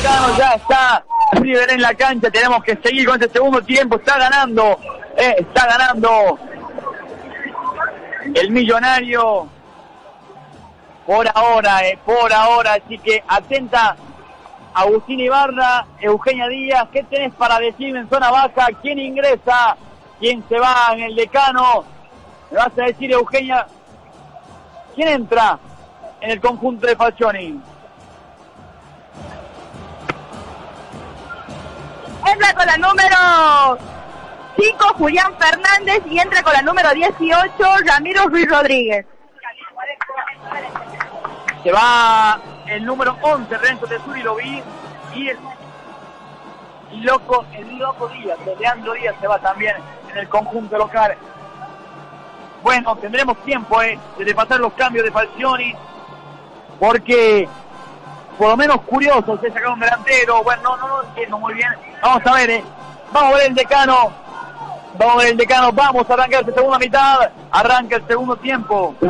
Decano, ya está River en la cancha, tenemos que seguir con este segundo tiempo, está ganando el Millonario por ahora, así que atenta Agustín Ibarra, Eugenia Díaz, ¿qué tenés para decirme en zona baja? ¿Quién ingresa? ¿Quién se va en el Decano? Me vas a decir, Eugenia, ¿quién entra en el conjunto de Falcioni? Entra con la número 5 Julián Fernández y entra con la número 18 Ramiro Ruiz Rodríguez. Se va el número 11 Renzo Tesuri, lo vi, y el loco Díaz, Leandro Díaz se va también en el conjunto local. Bueno, tendremos tiempo de repasar los cambios de Falcioni, porque por lo menos curioso, se sacaron un delantero, bueno, no entiendo muy bien. Vamos a ver el Decano, vamos a arrancar esta segunda mitad, arranca el segundo tiempo.